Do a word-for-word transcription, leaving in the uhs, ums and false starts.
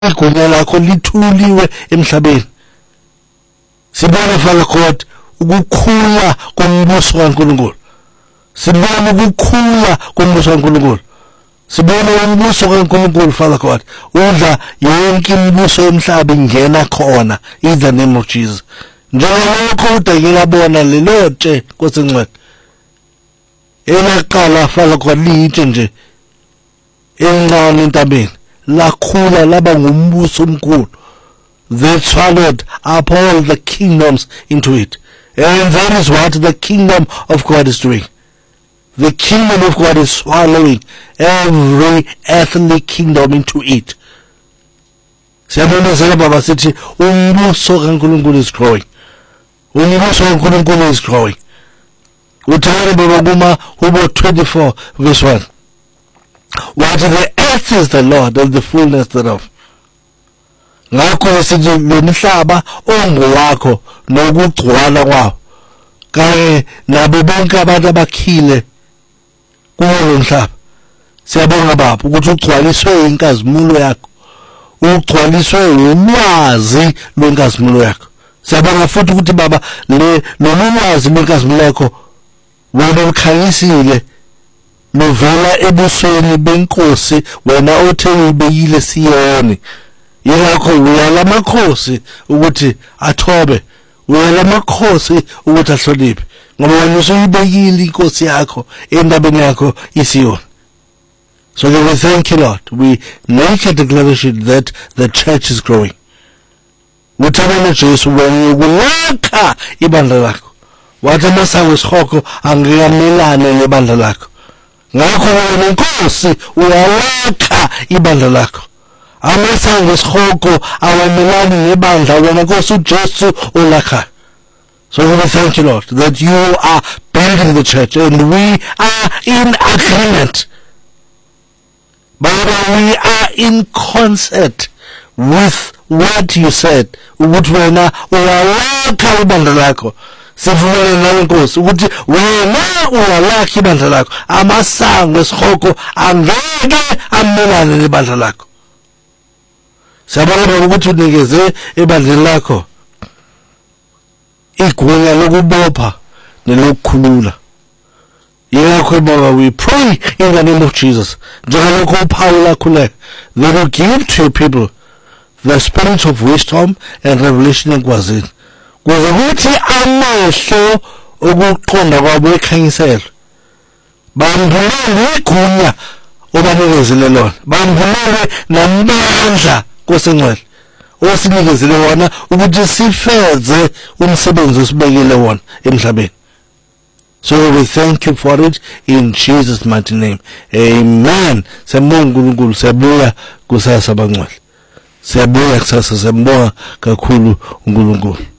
igunya lakho lithuliwe emhlabeni. Sibona Father God ukukhula kombuso kaNkulunkulu. Sibona ukukhula kombuso kaNkulunkulu. Sibona umbuso kaNkulunkulu Father God udla yonke imibuso emhlaba ingena khona in the name of Jesus. Njengalokho udakela bona lelo tshe kosincwadi. Elaqala Father God litshe nje encane entabeni lakhula laba ngumbuso omkhulu. They swallowed up all the kingdoms into it. And that is what the kingdom of God is doing. The kingdom of God is swallowing every earthly kingdom into it. Siyabona baba sithi umbuso kaNkulunkulu is growing. Umbuso kaNkulunkulu is growing. Uthanda baba kuma Hubo twenty-four verse one. What the earth is the Lord and the fullness thereof. Ngakho sithi lomhlaba ongowakho nokugcwala kwawo. Kanye nabo bonke abantu abakhile kulo mhlaba. Siyabonga baba ukuthi ugcwaliswe inkazimulo yakho. Ugcwaliswe ulwazi lwenkazimulo yakho. Siyabonga futhi ukuthi baba le lolwazi lwenkazimulo yakho wena ukhanyisile novela ebusweni benkosi wena othe ubeyile Siyoni. Yilakho uyala amakhosi ukuthi athobe, uyala amakhosi ukuthi ahloniphe ngoba wena usuyibekile inkosi yakho endabeni yakho iSiyoni. So we thank you, Lord. We make a declaration that the church is growing. Uthabana Jesu wena ukulakha ibandla lakho. Wathi amasango esikhoko angiyamelane nebandla lakho. Ngakho wena inkosi uyalakha ibandla lakho. Amasango esikhoko awamelane nebandla wena Nkosi uJesu olakha. So we thank you, Lord, that you are building the church and we are in agreement. But we are in concert with what you said. Ukuthi wena uyalakha ibandla lakho. Sifuna nawe Nkosi ukuthi wena uyalakha ibandla lakho. Amasango esikhoko angeke amelane nebandla lakho. Siyabona ukuthi unikeze ebandleni lakho igunya lokubopha nelokukhulula. Yekho baba, we pray in the name of Jesus. Njengalokho uPaul akhuleka, that will give to your people the spirit of wisdom and revelation ekwazini. Kuze kuthi amehlo okuqonda kwabo ekhanyiselwe. Bambulele igunya obanikezele lona. Bambulele namandla kosengcwele osinikezele wona ukuthi sifeze umsebenzi osibekele wona emhlabeni. So we thank you for it in Jesus' mighty name. Amen. Siyabonga uNkulunkulu, siyabuya kusasa bangcwele. Siyabuya kusasa, siyabonga kakhulu uNkulunkulu.